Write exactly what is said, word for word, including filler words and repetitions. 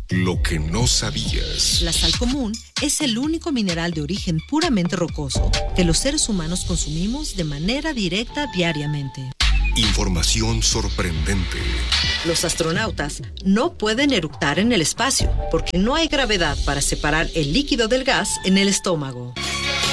Lo que no sabías. La sal común es el único mineral de origen puramente rocoso que los seres humanos consumimos de manera directa diariamente. Información sorprendente. Los astronautas no pueden eructar en el espacio porque no hay gravedad para separar el líquido del gas en el estómago.